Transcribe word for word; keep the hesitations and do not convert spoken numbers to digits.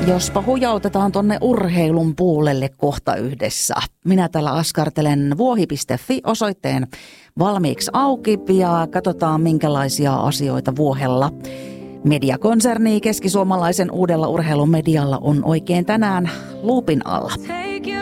Jospa hujautetaan tonne urheilun puolelle kohta yhdessä. Minä täällä askartelen vuohi piste fi osoitteen valmiiksi auki ja katsotaan minkälaisia asioita Vuohella. Mediakonserni keskisuomalaisen uudella urheilumedialla on oikein tänään luupin alla.